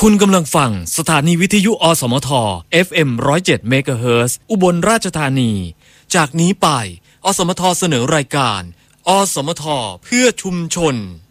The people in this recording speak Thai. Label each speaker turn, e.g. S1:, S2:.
S1: คุณกำลังฟังสถานีวิทยุอสมท FM 107 เมกะเฮิรตซ์ อุบลราชธานีจากนี้ไปอสมทเสนอรายการอสมทเพื่อชุมชน